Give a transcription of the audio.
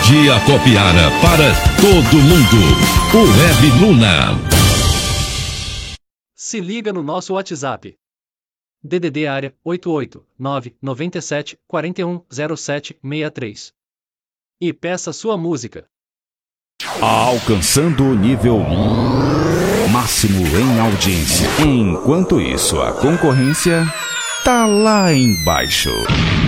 Energia Copiara para todo mundo. O Web Luna. Se liga no nosso WhatsApp. DDD área 889-97-4107-63. E peça sua música. Alcançando o nível máximo em audiência. Enquanto isso, a concorrência tá lá embaixo.